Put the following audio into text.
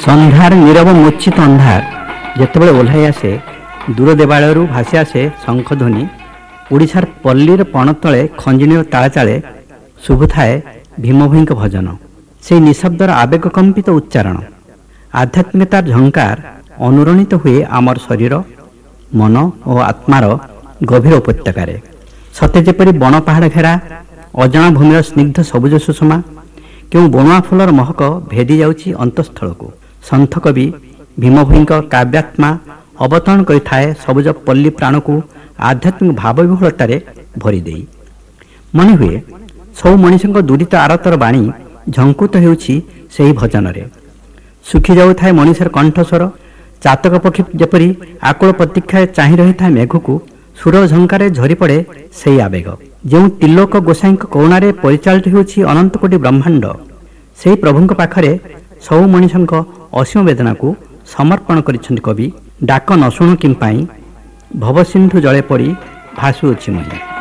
ସନ୍ଧ୍ୟାର ନୀରବ ମୁଚିତ ଅନ୍ଧାର ଯେତେବେଳେ ଓହ୍ଲାଇ ଆସେ, ଦୂର ଦେବାଳୟରୁ ଭାସି ଆସେ ଶଙ୍ଖଧ୍ୱନି। ଓଡ଼ିଶାର ପଲ୍ଲୀର ପଣତଳେ ଖଞ୍ଜିଣୀର ତାଳଚାଳେ ଶୁଭୁଥାଏ ଭୀମଭୋଇଙ୍କ ଭଜନ। ସେହି ନିଶବ୍ଦର ଆବେଗ କମ୍ପିତ ଉଚ୍ଚାରଣ, ଆଧ୍ୟାତ୍ମିକତାର ଝଙ୍କାର ଅନୁରଣିତ ହୁଏ ଆମର ଶରୀର, ମନ ଓ ଆତ୍ମାର ଗଭୀର ଉପତ୍ୟକାରେ। ସତେ ଯେପରି ବଣ ପାହାଡ଼ ଘେରା ଅଜଣା ଭୂମିର ସ୍ନିଗ୍ଧ ସବୁଜ ସୁଷମା, କେଉଁ ବଣୁଆ ଫୁଲର ମହକ ଭେଦି ଯାଉଛି ଅନ୍ତଃସ୍ଥଳକୁ। ସନ୍ଥ କବି ଭୀମଭୋଇଙ୍କ କାବ୍ୟାତ୍ମା ଅବତରଣ କରିଥାଏ ସବୁଜ ପଲ୍ଲୀ ପ୍ରାଣକୁ ଆଧ୍ୟାତ୍ମିକ ଭାବବିହ୍ୱଳତାରେ ଭରିଦେଇ। ମନେ ହୁଏ ସବୁ ମଣିଷଙ୍କ ଦୁରିତ ଆରତର ବାଣୀ ଝଙ୍କୁତ ହେଉଛି ସେହି ଭଜନରେ। ଶୁଖି ଯାଉଥାଏ ମଣିଷର କଣ୍ଠସ୍ୱର, ଚାତକ ପକ୍ଷୀ ଯେପରି ଆକୁଳ ପ୍ରତୀକ୍ଷାରେ ଚାହିଁ ରହିଥାଏ ମେଘକୁ, ସୁର ଝଙ୍କାରେ ଝରିପଡ଼େ ସେହି ଆବେଗ। ଯେଉଁ ତ୍ରିଲୋକ ଗୋସାଇଁଙ୍କ କରୁଣାରେ ପରିଚାଳିତ ହେଉଛି ଅନନ୍ତ କୋଟି ବ୍ରହ୍ମାଣ୍ଡ, ସେହି ପ୍ରଭୁଙ୍କ ପାଖରେ ସବୁ ମଣିଷଙ୍କ ଅସୀମ ବେଦନାକୁ ସମର୍ପଣ କରିଛନ୍ତି କବି। ଡାକ ନ ଶୁଣ କି ପାଇଁ ଭବସିନ୍ଧୁ ଜଳେ ପଡ଼ି ଭାସୁଅଛି ମୁଇଁ।